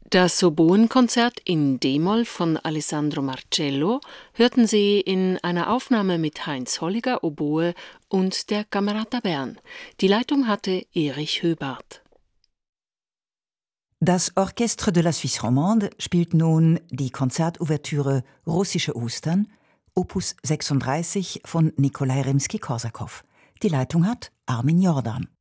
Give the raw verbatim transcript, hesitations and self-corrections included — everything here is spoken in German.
Das Oboenkonzert in D-Moll von Alessandro Marcello hörten Sie in einer Aufnahme mit Heinz Holliger, Oboe und der Camerata Bern. Die Leitung hatte Erich Höbart. Das Orchestre de la Suisse Romande spielt nun die Konzertouvertüre Russische Ostern, Opus sechsunddreißig von Nikolai Rimski-Korsakow. Die Leitung hat Armin Jordan.